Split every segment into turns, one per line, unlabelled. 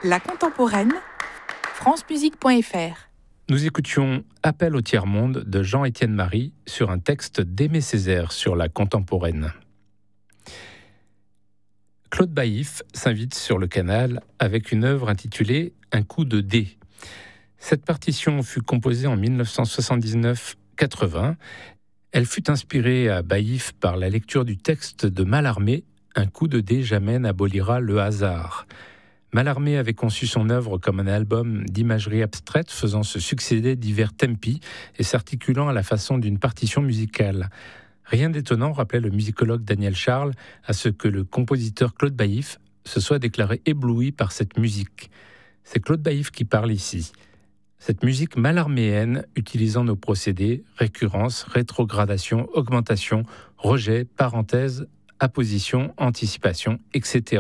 La contemporaine, francemusique.fr.
Nous écoutions Appel au tiers-monde de Jean-Étienne Marie sur un texte d'Aimé Césaire sur la contemporaine. Claude Baillif s'invite sur le canal avec une œuvre intitulée Un coup de dé. Cette partition fut composée en 1979-80. Elle fut inspirée à Baillif par la lecture du texte de Mallarmé, Un coup de dé jamais n'abolira le hasard. Mallarmé avait conçu son œuvre comme un album d'imagerie abstraite faisant se succéder divers tempi et s'articulant à la façon d'une partition musicale. Rien d'étonnant, rappelait le musicologue Daniel Charles, à ce que le compositeur Claude Baillif se soit déclaré ébloui par cette musique. C'est Claude Baillif qui parle ici. Cette musique mallarméenne, utilisant nos procédés, récurrence, rétrogradation, augmentation, rejet, parenthèse, apposition, anticipation, etc.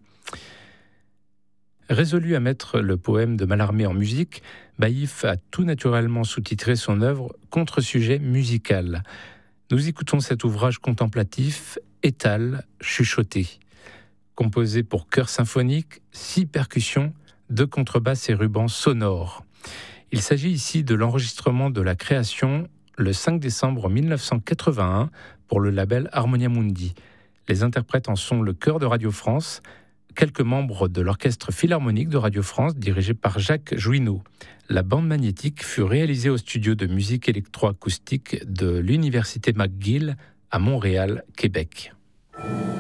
Résolu à mettre le poème de Mallarmé en musique, Baillif a tout naturellement sous-titré son œuvre Contre-sujet musical. Nous écoutons cet ouvrage contemplatif, étal, chuchoté. Composé pour chœur symphonique, 6 percussions, 2 contrebasses et rubans sonores. Il s'agit ici de l'enregistrement de la création le 5 décembre 1981 pour le label Harmonia Mundi. Les interprètes en sont le chœur de Radio France, quelques membres de l'orchestre philharmonique de Radio France dirigé par Jacques Jouineau. La bande magnétique fut réalisée au studio de musique électroacoustique de l'Université McGill à Montréal, Québec.